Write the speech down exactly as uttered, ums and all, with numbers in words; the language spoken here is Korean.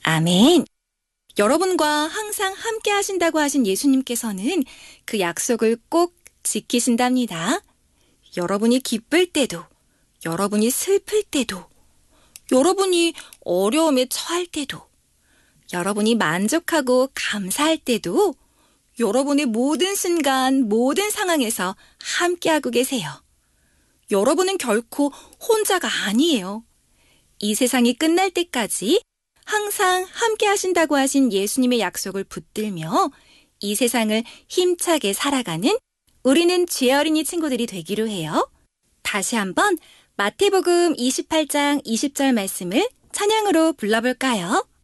아멘. 여러분과 항상 함께 하신다고 하신 예수님께서는 그 약속을 꼭 지키신답니다. 여러분이 기쁠 때도, 여러분이 슬플 때도, 여러분이 어려움에 처할 때도, 여러분이 만족하고 감사할 때도, 여러분의 모든 순간, 모든 상황에서 함께하고 계세요. 여러분은 결코 혼자가 아니에요. 이 세상이 끝날 때까지 항상 함께 하신다고 하신 예수님의 약속을 붙들며 이 세상을 힘차게 살아가는 우리는 죄 어린이 친구들이 되기로 해요. 다시 한번 마태복음 이십팔 장 이십 절 말씀을 찬양으로 불러볼까요?